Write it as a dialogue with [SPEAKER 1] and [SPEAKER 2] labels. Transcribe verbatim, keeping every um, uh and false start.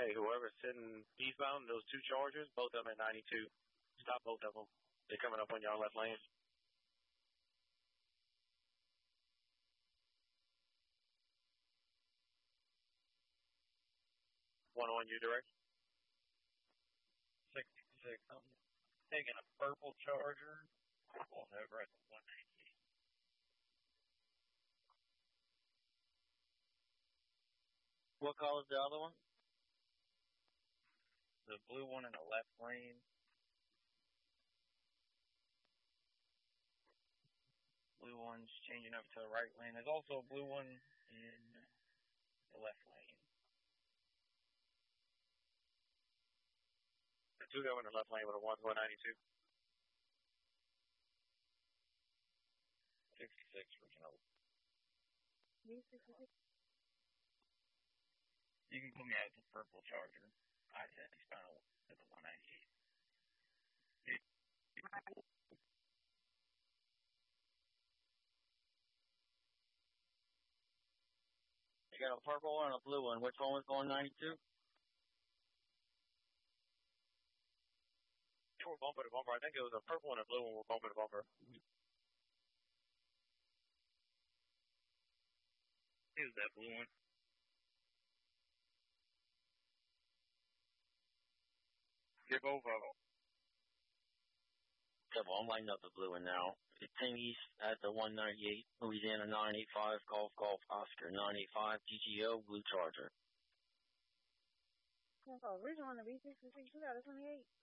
[SPEAKER 1] Hey, whoever's sitting eastbound, those two Chargers, both of them at ninety-two. Stop both of them. They're coming up on y'all left lane. One on you direct.
[SPEAKER 2] sixty-six. I'm taking a purple Charger. Pulling over at one ninety-eight.
[SPEAKER 3] What color is the other one?
[SPEAKER 2] The blue one in the left lane. Blue one's changing up to the right lane. There's also a blue one in the left lane.
[SPEAKER 1] The two go in the left lane with a one four ninety-two.
[SPEAKER 2] sixty-six original.
[SPEAKER 4] B sixty-six.
[SPEAKER 2] You can put me out the purple Charger. I ten eastbound at the one ninety-eight.
[SPEAKER 3] You got a purple one and a blue one. Which one was going ninety-two?
[SPEAKER 1] They were bumper to bumper. I think it was a purple and a blue one were bumper to bumper.
[SPEAKER 2] Here's that blue one. Get both of them.
[SPEAKER 3] Okay, well, I'm lighting up the blue one now. Ting East at the one ninety-eight, Louisiana nine eight five, Golf Golf Oscar nine eight five, G G O, Blue Charger.
[SPEAKER 4] Oh, original on the B sixty-six, you got a twenty-eight.